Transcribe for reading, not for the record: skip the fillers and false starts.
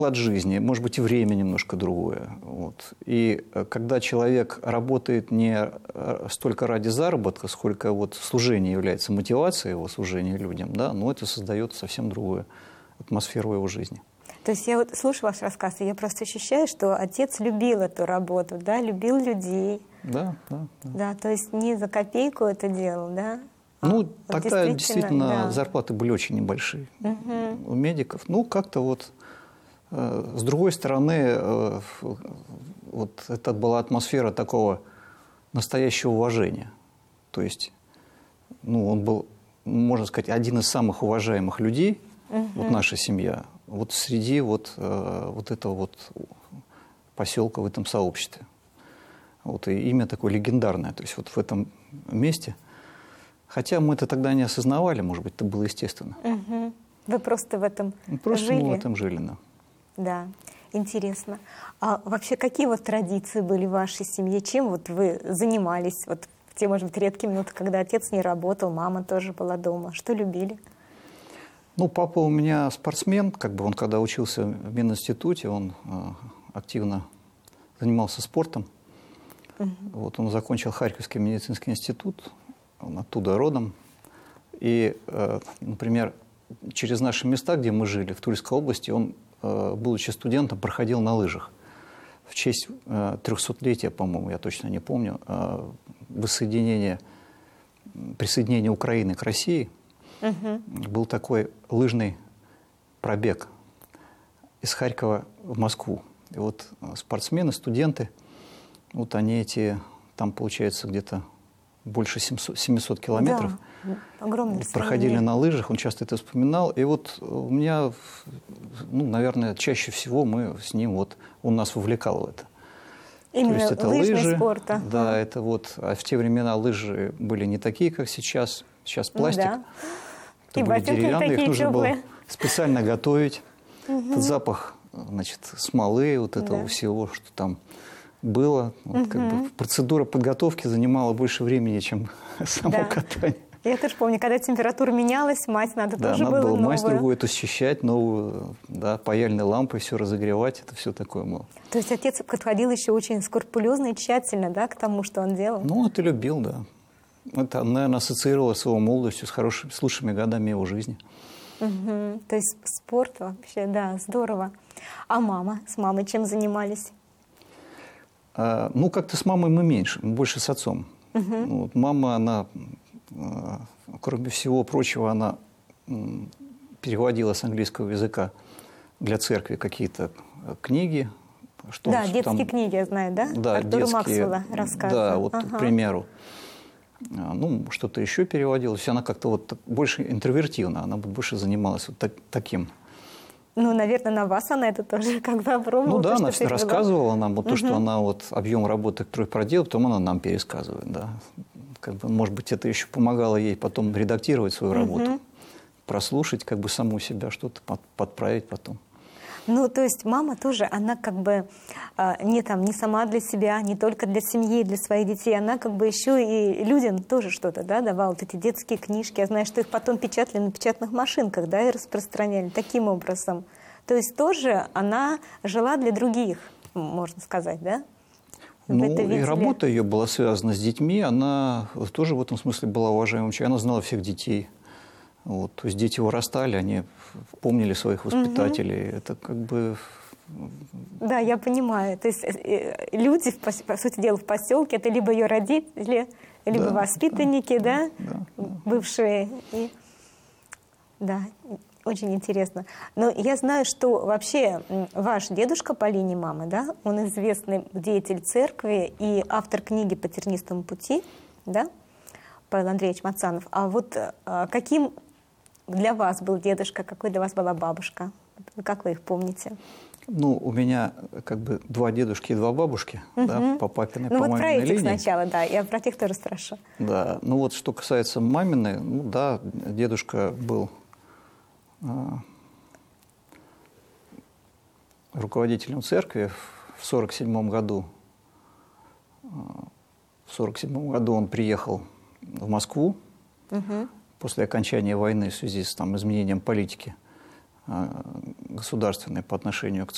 от жизни, может быть, и время немножко другое. Вот. И когда человек работает не столько ради заработка, сколько вот служение является мотивацией его служения людям, да, но это создает совсем другую атмосферу его жизни. То есть я вот слушаю ваш рассказ, и я просто ощущаю, что отец любил эту работу, да, любил людей. Да. Да, то есть не за копейку это делал, да? Ну, вот тогда действительно да. зарплаты были очень небольшие у медиков. Ну, как-то вот с другой стороны, вот это была атмосфера такого настоящего уважения. То есть, ну, он был, можно сказать, один из самых уважаемых людей, вот наша семья, вот среди вот этого вот поселка, в этом сообществе. Вот, и имя такое легендарное, то есть вот в этом месте. Хотя мы это тогда не осознавали, может быть, это было естественно. Вы просто в этом жили? Мы в этом жили, да. Да, интересно. А вообще какие вот традиции были в вашей семье? Чем вот вы занимались вот в те, может быть, редкие минуты, когда отец не работал, мама тоже была дома? Что любили? Ну, папа у меня спортсмен, как бы он когда учился в Мининституте, он активно занимался спортом. Вот он закончил Харьковский медицинский институт, он оттуда родом. И, например, через наши места, где мы жили, в Тульской области, он, будучи студентом, проходил на лыжах. В честь 300-летия, по-моему, я точно не помню, присоединения Украины к России, был такой лыжный пробег из Харькова в Москву. И вот спортсмены, студенты, вот они там, получается, где-то больше 700 километров. Да, огромное проходили на лыжах, он часто это вспоминал. И вот у меня, ну, наверное, чаще всего мы с ним, вот, он нас вовлекал в это. Именно то есть это лыжный спорт. Да, это вот, а в те времена лыжи были не такие, как сейчас. Сейчас пластик. Да. Это были деревянные, их нужно было специально готовить. Этот запах, значит, смолы, вот этого всего, что там было. Вот, как бы, процедура подготовки занимала больше времени, чем само катание. Я тоже помню, когда температура менялась, мазь надо тоже было новую. Мазь другую, это счищать, новую, да, паяльной лампой все разогревать, это все такое было. То есть отец подходил еще очень скрупулезно и тщательно, да, к тому, что он делал? Ну, это любил, да. Это, наверное, ассоциировало с его молодостью, с лучшими годами его жизни. То есть спорт вообще, да, здорово. А мама? С мамой чем занимались? Ну, как-то с мамой мы меньше, мы больше с отцом. Вот, мама, она, кроме всего прочего, она переводила с английского языка для церкви какие-то книги. Да, детские книги, я знаю, да? Да, Артура детские, Максвелла рассказы. Да, вот, к примеру. Ну, что-то еще переводила. То есть она как-то вот больше интровертивна, она больше занималась вот таким. Ну, наверное, на вас она это тоже как бы опробовала. Ну да, она рассказывала нам вот то, что она вот объем работы, который проделала, потом она нам пересказывает, да. Как бы, может быть, это еще помогало ей потом редактировать свою работу, прослушать как бы саму себя, что-то подправить потом. Ну, то есть мама тоже, она как бы не сама для себя, не только для семьи, для своих детей, она как бы еще и людям тоже что-то, да, давала, вот эти детские книжки. Я знаю, что их потом печатали на печатных машинках, да, и распространяли таким образом. То есть тоже она жила для других, можно сказать, да? Ну, и работа ее была связана с детьми, она тоже в этом смысле была уважаемым человеком, она знала всех детей. Вот, то есть дети вырастали, они помнили своих воспитателей. Это как бы... Да, я понимаю. То есть люди, по сути дела, в поселке, это либо ее родители, либо воспитанники, да, бывшие. Да, очень интересно. Но я знаю, что вообще ваш дедушка по линии мамы, да, он известный деятель церкви и автор книги «По тернистому пути», да, Павел Андреевич Мацанов. А вот каким для вас был дедушка, какой для вас была бабушка? Как вы их помните? Ну, у меня как бы 2 дедушки и 2 бабушки, да, по папиной, по маминой линии. Ну, вот про этих сначала, да, я про тех тоже спрошу. Да, ну вот что касается маминой, ну да, дедушка был руководителем церкви в 1947 году. В 1947 году он приехал в Москву после окончания войны в связи с изменением политики государственной по отношению к